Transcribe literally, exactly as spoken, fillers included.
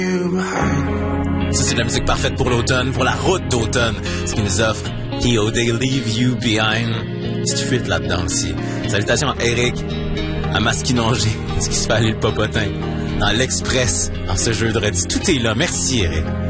Ça, c'est de la musique parfaite pour l'automne, pour la route d'automne. Ce qui nous offre Kyo, They Leave You Behind. Petite fuite là-dedans aussi. Salutations à Eric, à Masquinongé, ce qui se fait aller le popotin, dans l'Express, en ce jeudi. Tout est là. Merci, Eric.